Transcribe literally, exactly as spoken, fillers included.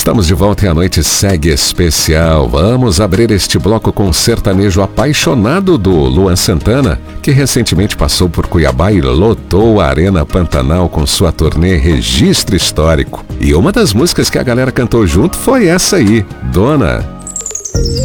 Estamos de volta e a noite segue especial. Vamos abrir este bloco com o sertanejo apaixonado do Luan Santana, que recentemente passou por Cuiabá e lotou a Arena Pantanal com sua turnê Registro Histórico. E uma das músicas que a galera cantou junto foi essa aí, Dona.